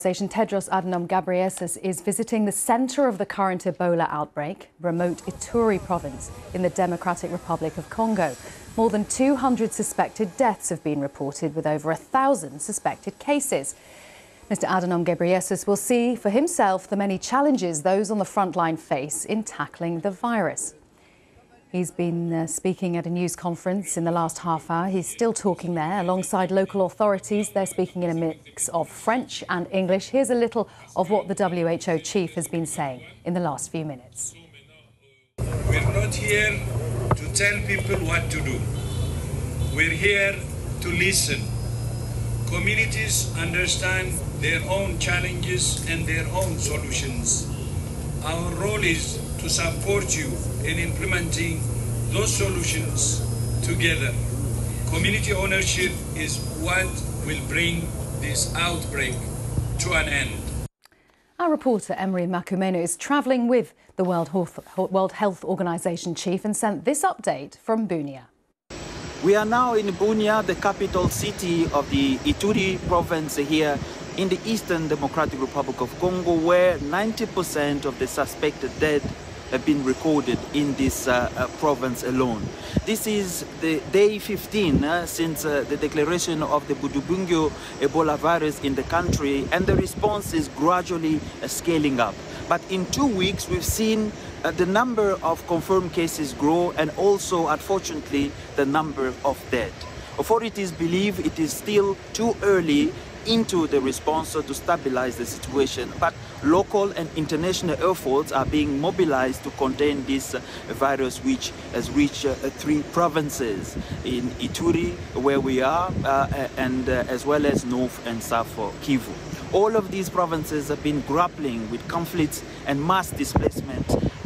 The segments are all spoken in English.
Tedros Adhanom Ghebreyesus is visiting the center of the current Ebola outbreak, remote Ituri province in the Democratic Republic of Congo. More than 200 suspected deaths have been reported, with over 1,000 suspected cases. Mr. Adhanom Ghebreyesus will see for himself the many challenges those on the front line face in tackling the virus. He's been speaking at a news conference in the last half hour. He's still talking there alongside local authorities. They're speaking in a mix of French and English. Here's a little of what the WHO chief has been saying in the last few minutes. We're not here to tell people what to do. We're here to listen. Communities understand their own challenges and their own solutions. Our role is to support you in implementing those solutions together. Community ownership is what will bring this outbreak to an end. Our reporter Emery Makumenu is travelling with the World Health Organization chief and sent this update from Bunia. We are now in Bunia, the capital city of the Ituri province here in the Eastern Democratic Republic of Congo, where 90% of the suspected dead have been recorded in this province alone. This is the day 15 since the declaration of the Budubungyo Ebola virus in the country, and the response is gradually scaling up. But in 2 weeks, we've seen the number of confirmed cases grow, and also, unfortunately, the number of dead. Authorities believe it is still too early into the response to stabilize the situation, but local and international efforts are being mobilized to contain this virus, which has reached 3 provinces in Ituri, where we are, and as well as North and South Kivu. All of these provinces have been grappling with conflicts and mass displacement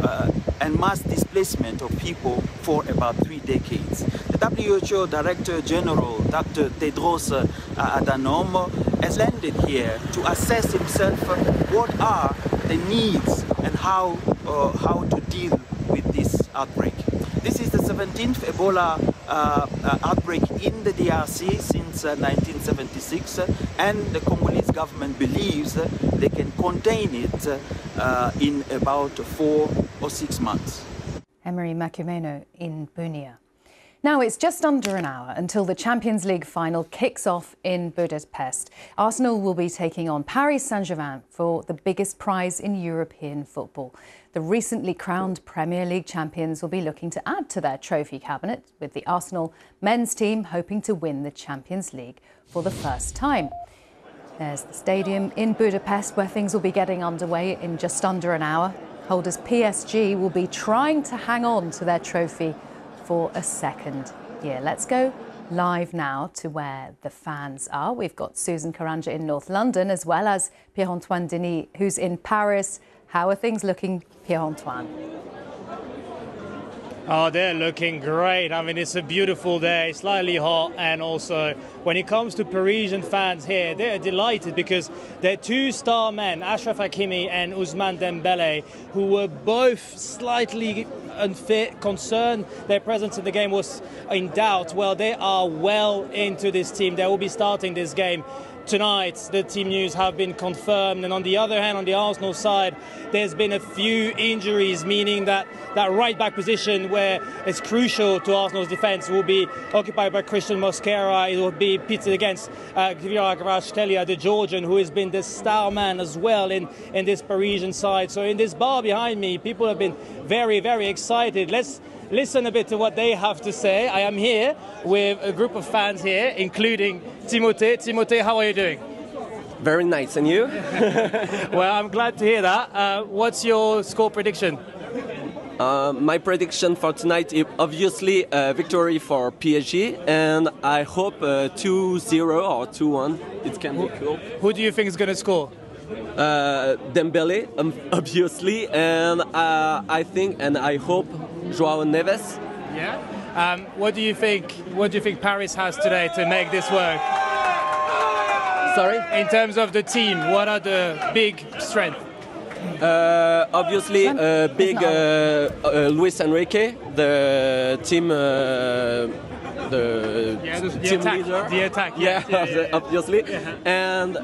of people for about 3 decades. The WHO Director General, Dr. Tedros Adhanom, has landed here to assess himself what are the needs and how to deal with this outbreak. This is the 17th Ebola outbreak in the DRC since 1976, and the Congolese government believes they can contain it in about 4 or 6 months. Emery Makumenu in Bunia. Now it's just under an hour until the Champions League final kicks off in Budapest. Arsenal will be taking on Paris Saint-Germain for the biggest prize in European football. The recently crowned Premier League champions will be looking to add to their trophy cabinet, with the Arsenal men's team hoping to win the Champions League for the first time. There's the stadium in Budapest, where things will be getting underway in just under an hour. Holders PSG will be trying to hang on to their trophy for a second year. Let's go live now to where the fans are. We've got Susan Karanja in North London, as well as Pierre-Antoine Denis, who's in Paris. How are things looking, Pierre-Antoine? Oh, they're looking great. I mean, it's a beautiful day, slightly hot, and also when it comes to Parisian fans here, they're delighted because they're 2 star men, Achraf Hakimi and Ousmane Dembele, who were both slightly unfit, concerned their presence in the game was in doubt. Well, they are well into this team. They will be starting this game tonight. The team news have been confirmed, and on the other hand, on the Arsenal side, there's been a few injuries, meaning that right back position, where it's crucial to Arsenal's defence, will be occupied by Christian Mosquera. It will be pitted against Kvaratskhelia, the Georgian, who has been the star man as well in this Parisian side. So in this bar behind me, people have been very, very excited. Let's listen a bit to what they have to say. I am here with a group of fans here, including Timothée. Timothée, how are you doing? Very nice, and you? Well, I'm glad to hear that. What's your score prediction? My prediction for tonight is obviously a victory for PSG, and I hope 2-0 or 2-1. It can be cool. Who do you think is going to score? Dembele, obviously, and I think and I hope João Neves. Yeah. What do you think? What do you think Paris has today to make this work? Sorry. In terms of the team, what are the big strengths? Obviously, big Luis Enrique, the team. The team attack, leader. The attack. Yeah, obviously. And